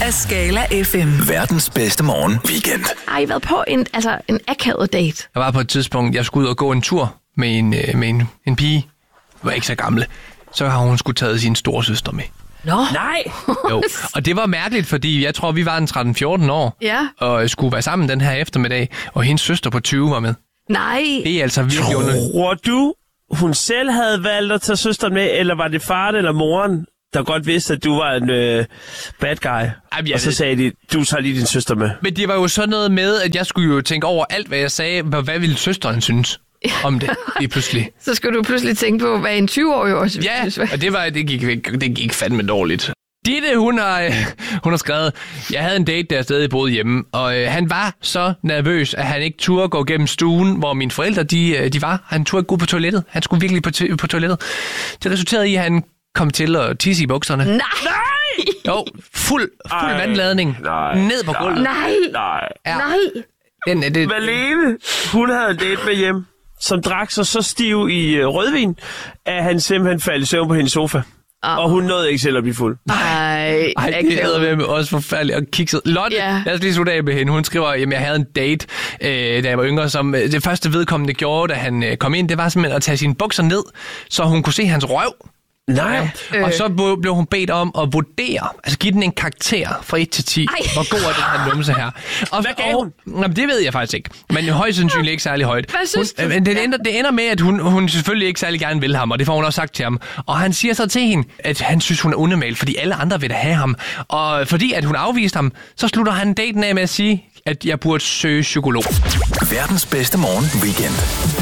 af Skala FM. Verdens bedste morgen weekend. Har I været på en akavet date? Jeg var på et tidspunkt, jeg skulle ud og gå en tur med en pige. Var ikke så gamle. Så har hun skulle taget sin storesøster med. Nå. Nej! Jo. Og det var mærkeligt, fordi jeg tror, vi var en 13-14 år. Ja. Og skulle være sammen den her eftermiddag. Og hendes søster på 20 var med. Nej. Det er altså virkelig underligt. Tror du, hun selv havde valgt at tage søsteren med, eller var det faren eller moren, der godt vidste, at du var en bad guy? Jamen, og så sagde de, du tager lige din søster med. Men det var jo sådan noget med, at jeg skulle jo tænke over alt, hvad jeg sagde. Hvad ville søsteren synes om det lige pludselig? Så skulle du pludselig tænke på, hvad en 20-årig også Ja, synes. og det gik fandme dårligt. Ditte, hun har skrevet, jeg havde en date, der stadig boede hjemme, og han var så nervøs, at han ikke turde gå gennem stuen, hvor mine forældre de var. Han turde ikke gå på toilettet. Han skulle virkelig på toilettet. Det resulterede i, at han kom til at tisse i bukserne. Nej! Jo, fuld vandladning. Ned på gulvet. Nej! Ja. Nej! Malene, hun havde en date med hjem, som drak sig så stiv i rødvin, at han simpelthen faldt i søvn på hendes sofa. Og hun nåede ikke selv at blive fuld. Ej, det havde med også forfærdeligt og kikset. Lotte, lad os lige slutte af med hende. Hun skriver, at jeg havde en date, da jeg var yngre, som det første vedkommende gjorde, da han kom ind, det var simpelthen at tage sine bukser ned, så hun kunne se hans røv. Nej. Og så blev hun bedt om at vurdere, altså give den en karakter fra 1 til 10. Hvor god er den her numse her? Og, hvad gav hun? Jamen, det ved jeg faktisk ikke. Men højst sandsynligt ikke særlig højt. Hvad synes du? Det ender med, at hun selvfølgelig ikke særlig gerne vil ham, og det får hun også sagt til ham. Og han siger så til hende, at han synes, hun er unormal, fordi alle andre vil da have ham. Og fordi at hun afviste ham, så slutter han daten af med at sige, at jeg burde søge psykolog. Verdens bedste morgen weekend.